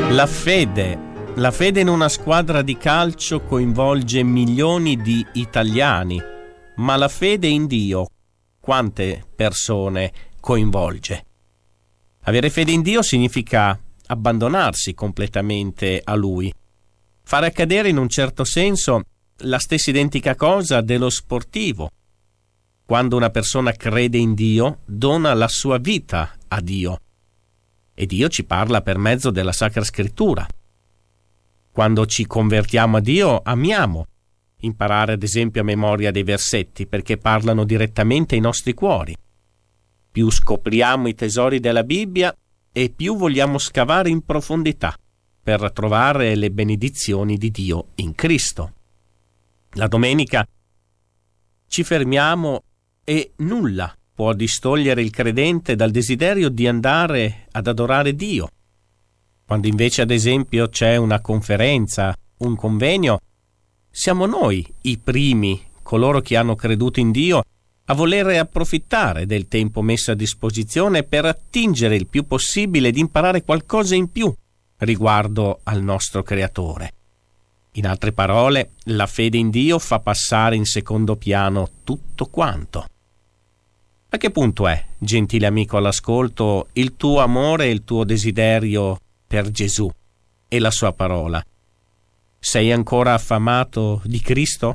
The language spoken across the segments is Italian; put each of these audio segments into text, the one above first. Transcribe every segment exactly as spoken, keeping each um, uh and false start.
La fede, la fede in una squadra di calcio coinvolge milioni di italiani, ma la fede in Dio quante persone coinvolge? Avere fede in Dio significa abbandonarsi completamente a Lui, fare accadere in un certo senso la stessa identica cosa dello sportivo. Quando una persona crede in Dio, dona la sua vita a Dio. E Dio ci parla per mezzo della Sacra Scrittura. Quando ci convertiamo a Dio, amiamo imparare ad esempio a memoria dei versetti perché parlano direttamente ai nostri cuori. Più scopriamo i tesori della Bibbia e più vogliamo scavare in profondità per trovare le benedizioni di Dio in Cristo. La domenica ci fermiamo e nulla può distogliere il credente dal desiderio di andare ad adorare Dio. Quando invece ad esempio c'è una conferenza, un convegno, siamo noi i primi, coloro che hanno creduto in Dio, a volere approfittare del tempo messo a disposizione per attingere il più possibile ed imparare qualcosa in più riguardo al nostro Creatore. In altre parole, la fede in Dio fa passare in secondo piano tutto quanto. A che punto è, gentile amico all'ascolto, il tuo amore e il tuo desiderio per Gesù e la sua parola? Sei ancora affamato di Cristo?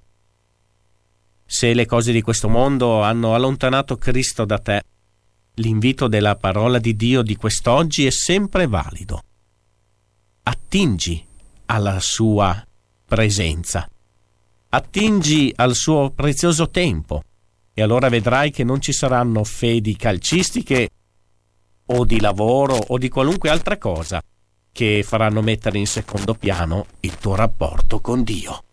Se le cose di questo mondo hanno allontanato Cristo da te, l'invito della parola di Dio di quest'oggi è sempre valido. Attingi alla sua presenza, attingi al suo prezioso tempo, e allora vedrai che non ci saranno fedi calcistiche o di lavoro o di qualunque altra cosa che faranno mettere in secondo piano il tuo rapporto con Dio.